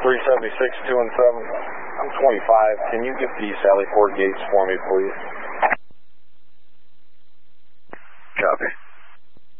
376, 2 and 7. I'm 25. Can you get the Sally Port gates for me, please?